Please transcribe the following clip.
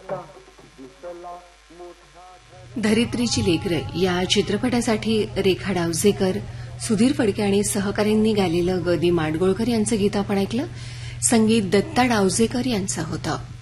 धरित्रीची लेकरं या चित्रपटासाठी रेखा डावजेकर, सुधीर फडके आणि सहकाऱ्यांनी गायलेलं ग. दि. माडगुळकर यांचं गीत आपण ऐकलं. संगीत दत्ता डावजेकर यांचं होतं.